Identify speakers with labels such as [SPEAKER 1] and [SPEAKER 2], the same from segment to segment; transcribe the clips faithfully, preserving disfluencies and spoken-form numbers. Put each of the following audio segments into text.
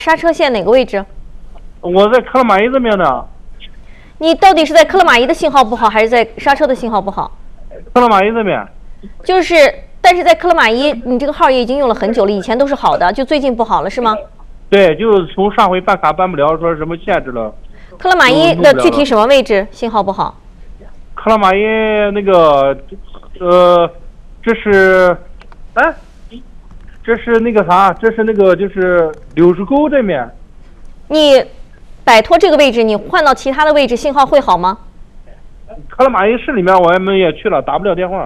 [SPEAKER 1] 刹车线哪个位置？
[SPEAKER 2] 我在克拉玛依这边的。
[SPEAKER 1] 你到底是在克拉玛依的信号不好，还是在刹车的信号不好？
[SPEAKER 2] 克拉玛依这边。
[SPEAKER 1] 就是，但是在克拉玛依，你这个号也已经用了很久了，以前都是好的，就最近不好了，是吗？
[SPEAKER 2] 对，就是从上回办卡办不了，说什么限制了。
[SPEAKER 1] 克拉玛依的具体什么位置信号不好？
[SPEAKER 2] 克拉玛依那个，呃，这是，哎。这是那个啥，这是那个就是柳树沟这面。
[SPEAKER 1] 你摆脱这个位置，你换到其他的位置，信号会好吗？
[SPEAKER 2] 克拉玛依市里面我们也去了，打不了电话。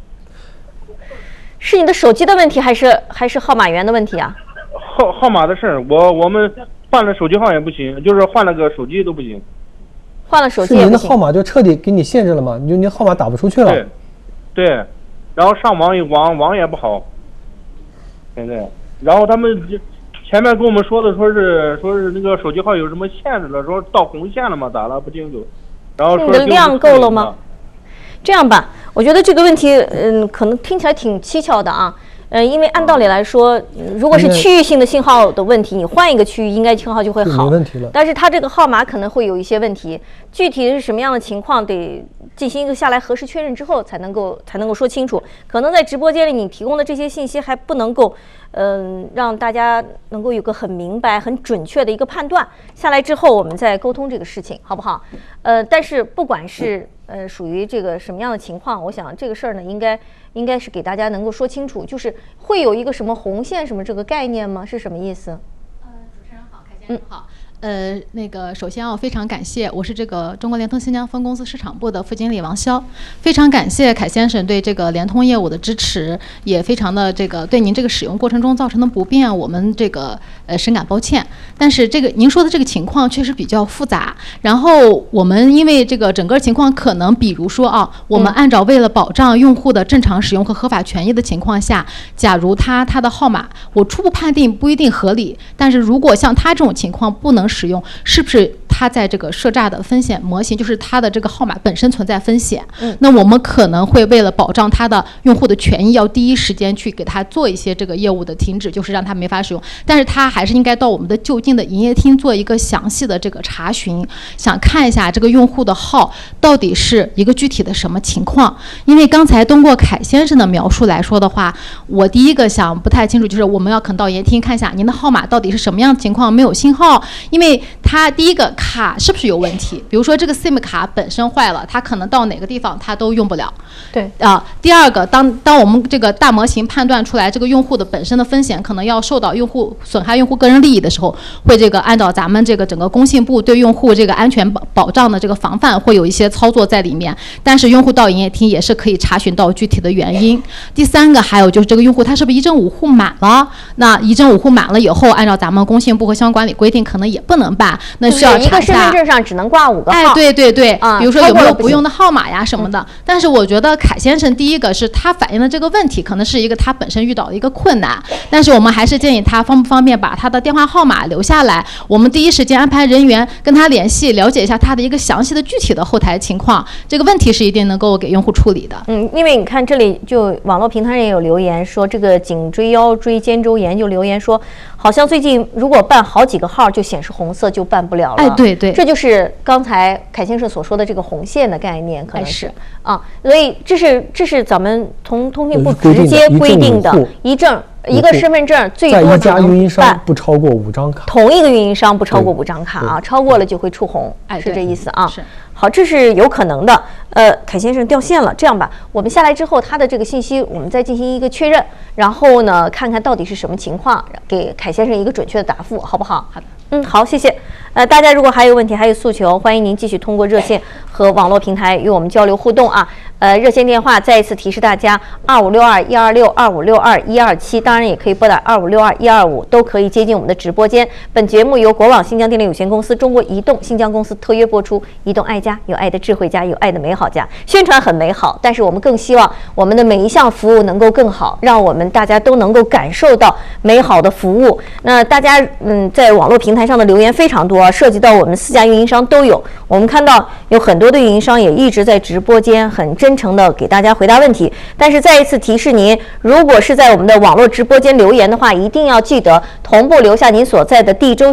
[SPEAKER 1] 是你的手机的问题，还是还是号码源的问题啊？
[SPEAKER 2] 号号码的事，我我们换了手机号也不行，就是换了个手机都不行。
[SPEAKER 1] 换了手机也不行。
[SPEAKER 3] 是您的号码就彻底给你限制了吗？你就您号码打不出去了。
[SPEAKER 2] 对，对，然后上网网网也不好。对对，然后他们前面跟我们说的，说是说是那个手机号有什么限制了，说到红线了吗？咋了？不清楚。然后说
[SPEAKER 1] 你的量够了吗？这样吧，我觉得这个问题，嗯，可能听起来挺蹊跷的啊。呃，因为按道理来说，如果是区域性的信号的问题，你换一个区域，应该信号就会好。
[SPEAKER 3] 没问题了。
[SPEAKER 1] 但是它这个号码可能会有一些问题，具体是什么样的情况，得进行一个下来核实确认之后才能够才能够说清楚。可能在直播间里你提供的这些信息还不能够，嗯、呃，让大家能够有个很明白、很准确的一个判断。下来之后，我们再沟通这个事情，好不好？呃，但是不管是呃属于这个什么样的情况，我想这个事儿呢，应该。应该是给大家能够说清楚，就是会有一个什么红线什么这个概念吗？是什么意思？
[SPEAKER 4] 呃，主持人好，凯先生好。呃，那个首先啊，我非常感谢，我是这个中国联通新疆分公司市场部的副经理王潇，非常感谢凯先生对这个联通业务的支持，也非常的这个对您这个使用过程中造成的不便，我们这个呃深感抱歉。但是这个您说的这个情况确实比较复杂，然后我们因为这个整个情况可能，比如说啊，我们按照为了保障用户的正常使用和合法权益的情况下，假如他他的号码我初步判定不一定合理，但是如果像他这种情况不能使用，是不是它在这个设诈的风险模型，就是它的这个号码本身存在风险？嗯，那我们可能会为了保障它的用户的权益，要第一时间去给他做一些这个业务的停止，就是让他没法使用。但是他还是应该到我们的就近的营业厅做一个详细的这个查询，想看一下这个用户的号到底是一个具体的什么情况。因为刚才通过凯先生的描述来说的话，我第一个想不太清楚，就是我们要可能到营业厅看一下您的号码到底是什么样的情况，没有信号。因为它第一个卡是不是有问题？比如说这个 SIM 卡本身坏了，它可能到哪个地方它都用不了。
[SPEAKER 1] 对
[SPEAKER 4] 啊。第二个，当当我们这个大模型判断出来这个用户的本身的风险可能要受到用户损害用户个人利益的时候，会这个按照咱们这个整个工信部对用户这个安全保保障的这个防范，会有一些操作在里面。但是用户到营业厅也是可以查询到具体的原因。第三个还有就是这个用户他是不是一证五户满了？那一证五户满了以后，按照咱们工信部和相关管理规定，可能也不能办，那需要查一下。
[SPEAKER 1] 一个身份证上只能挂五个号。
[SPEAKER 4] 哎，对对对，
[SPEAKER 1] 啊、
[SPEAKER 4] 比如说有没有不用的号码呀什么的。嗯、但是我觉得凯先生第一个是他反映的这个问题，可能是一个他本身遇到的一个困难。但是我们还是建议他方不方便把他的电话号码留下来，我们第一时间安排人员跟他联系，了解一下他的一个详细的具体的后台情况。这个问题是一定能够给用户处理的。
[SPEAKER 1] 嗯，因为你看这里就网络平台上也有留言说，这个颈椎腰椎肩周炎就留言说，好像最近如果办好几个号就显示红色就办不了了。
[SPEAKER 4] 哎，对对，
[SPEAKER 1] 这就是刚才凯先生所说的这个红线的概念，可能是、
[SPEAKER 4] 哎、是
[SPEAKER 1] 啊，所以这是这是咱们通通讯部直接规定的，一证一个身份证最多只能办
[SPEAKER 3] 在一家运营商不超过五张卡，
[SPEAKER 1] 同一个运营商不超过五张卡啊，超过了就会触红，
[SPEAKER 4] 哎，
[SPEAKER 1] 是这意思啊。
[SPEAKER 4] 是。
[SPEAKER 1] 好，这是有可能的。呃，凯先生掉线了，这样吧，我们下来之后，他的这个信息我们再进行一个确认，然后呢，看看到底是什么情况，给凯先生一个准确的答复，好不好？
[SPEAKER 4] 好的。
[SPEAKER 1] 嗯，好，谢谢。呃，大家如果还有问题，还有诉求，欢迎您继续通过热线和网络平台与我们交流互动啊。呃，热线电话再一次提示大家：二五六二一二六二五六二一二七，当然也可以拨打二五六二一二五，都可以接进我们的直播间。本节目由国网新疆电力有限公司、中国移动新疆公司特约播出。移动爱家，有爱的智慧家，有爱的美好家。宣传很美好，但是我们更希望我们的每一项服务能够更好，让我们大家都能够感受到美好的服务。那大家嗯，在网络平台上的留言非常多，涉及到我们四家运营商都有。我们看到有很多的运营商也一直在直播间很真诚的给大家回答问题。但是再一次提示您，如果是在我们的网络直播间留言的话，一定要记得同步留下您所在的地州